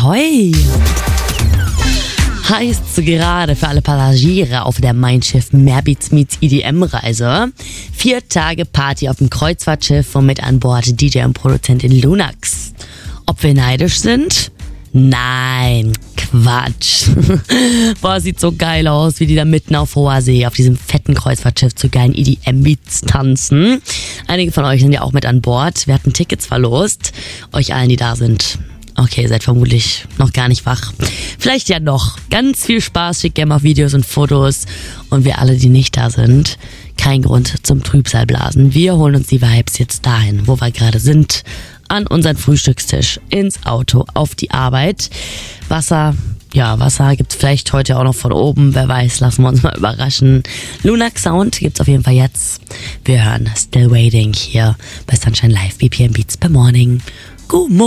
Ahoi! Heißt gerade für alle Passagiere auf der Mein Schiff Meerbeats meets EDM-Reise. 4 Tage Party auf dem Kreuzfahrtschiff und mit an Bord DJ und Produzentin Lunax. Ob wir neidisch sind? Nein, Quatsch. Boah, sieht so geil aus, wie die da mitten auf hoher See auf diesem fetten Kreuzfahrtschiff zu geilen EDM-Beats tanzen. Einige von euch sind ja auch mit an Bord. Wir hatten Tickets verlost. Euch allen, die da sind. Okay, seid vermutlich noch gar nicht wach. Vielleicht ja noch. Ganz viel Spaß, schickt gerne mal Videos und Fotos. Und wir alle, die nicht da sind, kein Grund zum Trübsalblasen. Wir holen uns die Vibes jetzt dahin, wo wir gerade sind. An unseren Frühstückstisch, ins Auto, auf die Arbeit. Wasser gibt's vielleicht heute auch noch von oben. Wer weiß, lassen wir uns mal überraschen. Lunax Sound gibt's auf jeden Fall jetzt. Wir hören Still Waiting hier bei Sunshine Live, BPM Beats per Morning. Good morning.